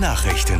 Nachrichten.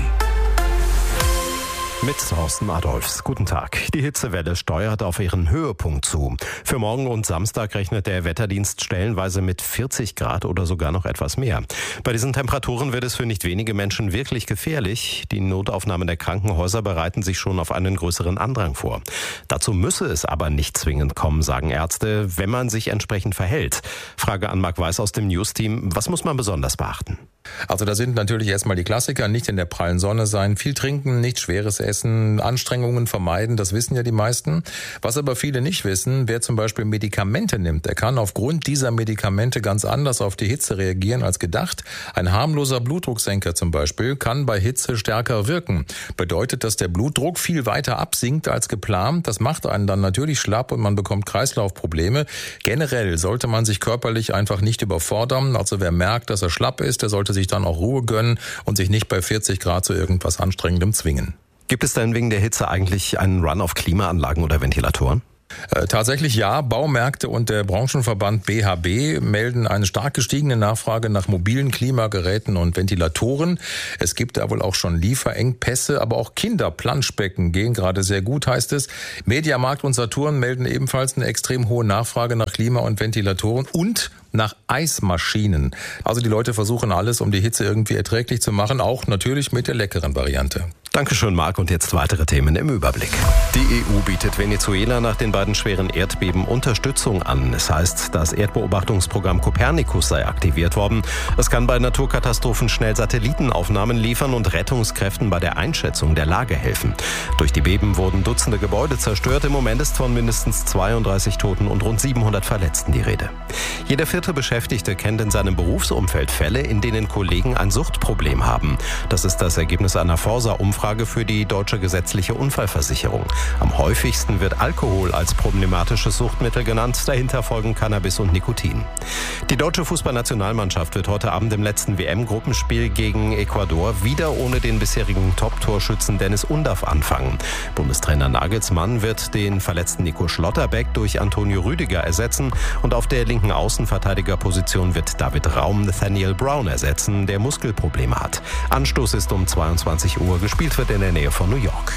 Mit Thorsten Adolfs. Guten Tag. Die Hitzewelle steuert auf ihren Höhepunkt zu. Für morgen und Samstag rechnet der Wetterdienst stellenweise mit 40 Grad oder sogar noch etwas mehr. Bei diesen Temperaturen wird es für nicht wenige Menschen wirklich gefährlich. Die Notaufnahmen der Krankenhäuser bereiten sich schon auf einen größeren Andrang vor. Dazu müsse es aber nicht zwingend kommen, sagen Ärzte, wenn man sich entsprechend verhält. Frage an Marc Weiß aus dem News-Team. Was muss man besonders beachten? Also da sind natürlich erstmal die Klassiker, nicht in der prallen Sonne sein, viel trinken, nichts Schweres essen, Anstrengungen vermeiden, das wissen ja die meisten. Was aber viele nicht wissen, wer zum Beispiel Medikamente nimmt, der kann aufgrund dieser Medikamente ganz anders auf die Hitze reagieren als gedacht. Ein harmloser Blutdrucksenker zum Beispiel kann bei Hitze stärker wirken. Bedeutet, dass der Blutdruck viel weiter absinkt als geplant. Das macht einen dann natürlich schlapp und man bekommt Kreislaufprobleme. Generell sollte man sich körperlich einfach nicht überfordern. Also wer merkt, dass er schlapp ist, der sollte sich dann auch Ruhe gönnen und sich nicht bei 40 Grad zu irgendwas Anstrengendem zwingen. Gibt es denn wegen der Hitze eigentlich einen Run auf Klimaanlagen oder Ventilatoren? Tatsächlich ja. Baumärkte und der Branchenverband BHB melden eine stark gestiegene Nachfrage nach mobilen Klimageräten und Ventilatoren. Es gibt da wohl auch schon Lieferengpässe, aber auch Kinderplanschbecken gehen gerade sehr gut, heißt es. Mediamarkt und Saturn melden ebenfalls eine extrem hohe Nachfrage nach Klima- und Ventilatoren und nach Eismaschinen. Also die Leute versuchen alles, um die Hitze irgendwie erträglich zu machen, auch natürlich mit der leckeren Variante. Dankeschön, Marc. Und jetzt weitere Themen im Überblick. Die EU bietet Venezuela nach den beiden schweren Erdbeben Unterstützung an. Es heißt, das Erdbeobachtungsprogramm Copernicus sei aktiviert worden. Es kann bei Naturkatastrophen schnell Satellitenaufnahmen liefern und Rettungskräften bei der Einschätzung der Lage helfen. Durch die Beben wurden Dutzende Gebäude zerstört. Im Moment ist von mindestens 32 Toten und rund 700 Verletzten die Rede. Jeder vierte Beschäftigte kennt in seinem Berufsumfeld Fälle, in denen Kollegen ein Suchtproblem haben. Das ist das Ergebnis einer Forsa-Umfrage für die Deutsche Gesetzliche Unfallversicherung. Am häufigsten wird Alkohol als problematisches Suchtmittel genannt. Dahinter folgen Cannabis und Nikotin. Die deutsche Fußballnationalmannschaft wird heute Abend im letzten WM-Gruppenspiel gegen Ecuador wieder ohne den bisherigen Top-Torschützen Dennis Undaff anfangen. Bundestrainer Nagelsmann wird den verletzten Nico Schlotterbeck durch Antonio Rüdiger ersetzen und auf der linken Außenverteidigerposition wird David Raum Nathaniel Brown ersetzen, der Muskelprobleme hat. Anstoß ist um 22 Uhr. Gespielt wird in der Nähe von New York.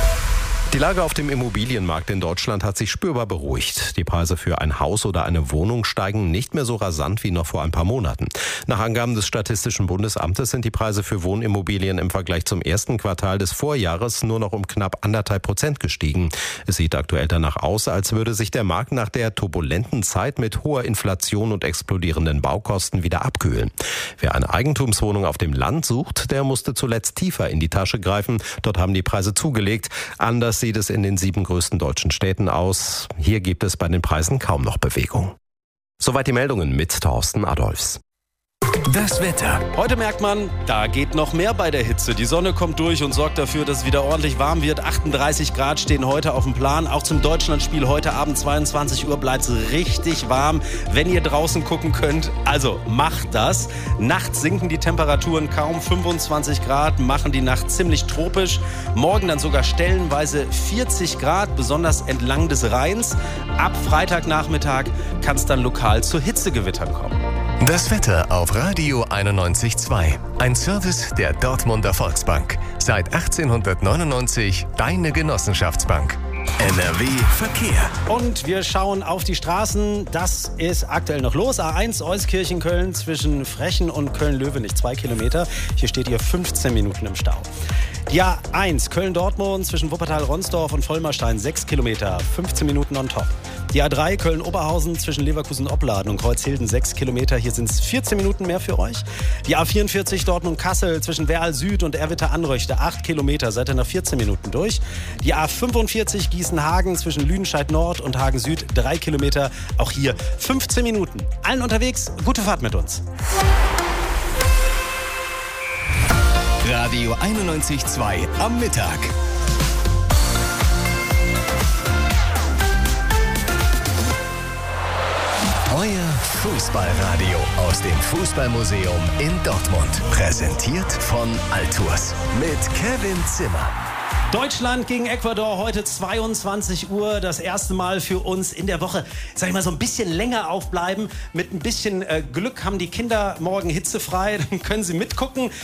Die Lage auf dem Immobilienmarkt in Deutschland hat sich spürbar beruhigt. Die Preise für ein Haus oder eine Wohnung steigen nicht mehr so rasant wie noch vor ein paar Monaten. Nach Angaben des Statistischen Bundesamtes sind die Preise für Wohnimmobilien im Vergleich zum ersten Quartal des Vorjahres nur noch um knapp 1,5% gestiegen. Es sieht aktuell danach aus, als würde sich der Markt nach der turbulenten Zeit mit hoher Inflation und explodierenden Baukosten wieder abkühlen. Wer eine Eigentumswohnung auf dem Land sucht, der musste zuletzt tiefer in die Tasche greifen. Dort haben die Preise zugelegt. Anders sieht es in den 7 größten deutschen Städten aus. Hier gibt es bei den Preisen kaum noch Bewegung. Soweit die Meldungen mit Thorsten Adolfs. Das Wetter. Heute merkt man, da geht noch mehr bei der Hitze. Die Sonne kommt durch und sorgt dafür, dass es wieder ordentlich warm wird. 38 Grad stehen heute auf dem Plan. Auch zum Deutschlandspiel heute Abend 22 Uhr bleibt es richtig warm, wenn ihr draußen gucken könnt. Also macht das. Nachts sinken die Temperaturen kaum 25 Grad, machen die Nacht ziemlich tropisch. Morgen dann sogar stellenweise 40 Grad, besonders entlang des Rheins. Ab Freitagnachmittag kann es dann lokal zu Hitzegewittern kommen. Das Wetter auf Radio 91.2. Ein Service der Dortmunder Volksbank. Seit 1899 deine Genossenschaftsbank. NRW Verkehr. Und wir schauen auf die Straßen. Das ist aktuell noch los. A1 Euskirchen-Köln zwischen Frechen und Köln-Löwenich 2 Kilometer. Hier steht ihr 15 Minuten im Stau. Die A1 Köln-Dortmund zwischen Wuppertal-Ronsdorf und Vollmerstein 6 Kilometer, 15 Minuten on top. Die A3 Köln-Oberhausen zwischen Leverkusen-Opladen und Kreuzhilden 6 Kilometer, hier sind es 14 Minuten mehr für euch. Die A44 Dortmund-Kassel zwischen Werl Süd und Erwitter-Anröchte 8 Kilometer, seid ihr nach 14 Minuten durch. Die A45 Gießen-Hagen zwischen Lüdenscheid-Nord und Hagen Süd 3 Kilometer, auch hier 15 Minuten. Allen unterwegs, gute Fahrt mit uns. Radio 91.2 am Mittag. Euer Fußballradio aus dem Fußballmuseum in Dortmund. Präsentiert von Altours mit Kevin Zimmer. Deutschland gegen Ecuador, heute 22 Uhr, das erste Mal für uns in der Woche, sag ich mal, so ein bisschen länger aufbleiben. Mit ein bisschen Glück haben die Kinder morgen hitzefrei, dann können sie mitgucken.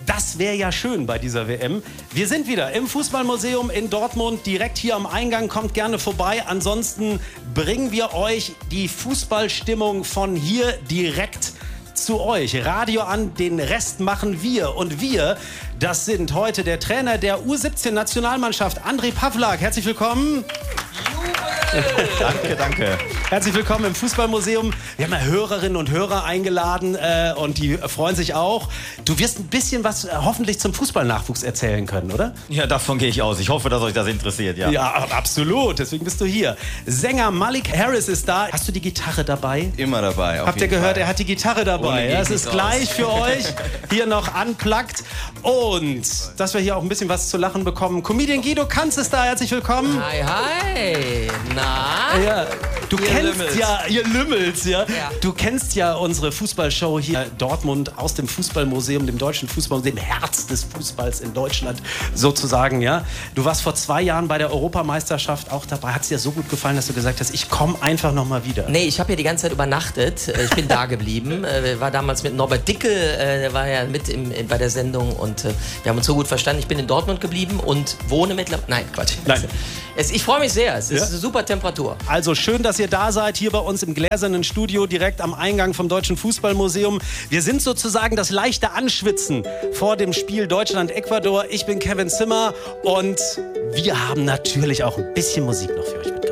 Das wäre ja schön bei dieser WM. Wir sind wieder im Fußballmuseum in Dortmund, direkt hier am Eingang. Kommt gerne vorbei. Ansonsten bringen wir euch die Fußballstimmung von hier direkt zu euch. Radio an, den Rest machen wir. Und wir, das sind heute der Trainer der U17-Nationalmannschaft, André Pawlak. Herzlich willkommen. Danke, danke. Herzlich willkommen im Fußballmuseum. Wir haben ja Hörerinnen und Hörer eingeladen und die freuen sich auch. Du wirst ein bisschen was hoffentlich zum Fußballnachwuchs erzählen können, oder? Ja, davon gehe ich aus. Ich hoffe, dass euch das interessiert, ja. Ja, absolut. Deswegen bist du hier. Sänger Malik Harris ist da. Hast du die Gitarre dabei? Immer dabei. Habt ihr gehört, er hat die Gitarre dabei. Das ist gleich für euch hier noch unplugged. Und dass wir hier auch ein bisschen was zu lachen bekommen. Comedian Guido Kanz ist da. Herzlich willkommen. Hi, hi. Na? Ja, du kennst Lümmels. ja, ihr Lümmels, ja. Ja. Du kennst ja unsere Fußballshow hier Dortmund aus dem Fußballmuseum, dem Deutschen Fußballmuseum, dem Herz des Fußballs in Deutschland sozusagen, ja. Du warst vor 2 Jahren bei der Europameisterschaft auch dabei. Hat es dir so gut gefallen, dass du gesagt hast, ich komme einfach noch mal wieder? Nee, ich habe hier die ganze Zeit übernachtet. Ich bin da geblieben. War damals mit Norbert Dickel, der war ja mit bei der Sendung und wir haben uns so gut verstanden. Ich bin in Dortmund geblieben und wohne mittlerweile... Nein, Quatsch. Nein. Ich freue mich sehr. Es ist Ja? eine super Temperatur. Also schön, dass ihr da seid, hier bei uns im gläsernen Studio, direkt am Eingang vom Deutschen Fußballmuseum. Wir sind sozusagen das leichte Anschwitzen vor dem Spiel Deutschland-Ecuador. Ich bin Kevin Zimmer und wir haben natürlich auch ein bisschen Musik noch für euch mitgebracht.